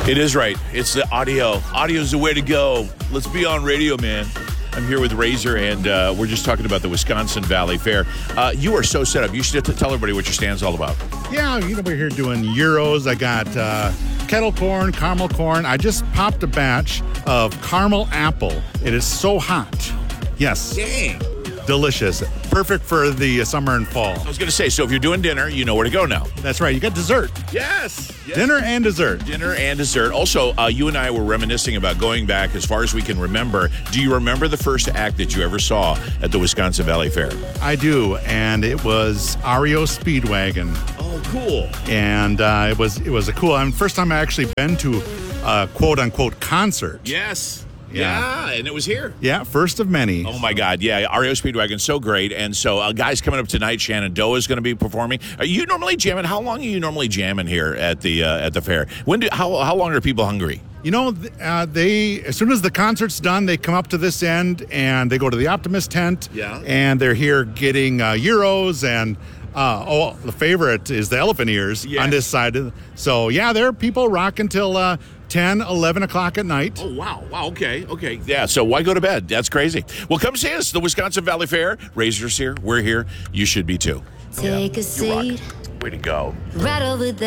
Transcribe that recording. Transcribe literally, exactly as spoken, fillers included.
It is right. It's the audio. Audio's the way to go. Let's be on radio, man. I'm here with Razor, and uh, we're just talking about the Wisconsin Valley Fair. Uh, you are so set up. You should tell everybody what your stand's all about. Yeah, you know, we're here doing gyros. I got uh, kettle corn, caramel corn. I just popped a batch of caramel apple. It is so hot. Yes. Dang. Delicious. Perfect for the summer and fall. I was going to say, so if you're doing dinner, you know where to go now. That's right. You got dessert. Yes. yes. Dinner and dessert. Dinner and dessert. Also, uh, you and I were reminiscing about going back as far as we can remember. Do you remember the first act that you ever saw at the Wisconsin Valley Fair? I do, and it was R E O Speedwagon. Oh, cool. And uh, it was it was a cool. I mean, first time I actually been to a quote unquote concert. Yes. Yeah. yeah, and it was here. Yeah, first of many. Oh, my God. Yeah, R E O Speedwagon's so great. And so, uh, guys, coming up tonight, Shenandoah is going to be performing. Are you normally jamming? How long are you normally jamming here at the uh, at the fair? When do how how long are people hungry? You know, uh, they as soon as the concert's done, they come up to this end and they go to the Optimist tent. Yeah. And they're here getting uh, gyros and. Uh, oh, the favorite is the elephant ears yes. on this side. So, yeah, there are people rocking till uh, ten, eleven o'clock at night. Oh, wow. Wow, okay, okay. Yeah, so why go to bed? That's crazy. Well, come see us, the Wisconsin Valley Fair. Razor's here. We're here. You should be, too. Take yeah. a seat. Way to go. Right over there.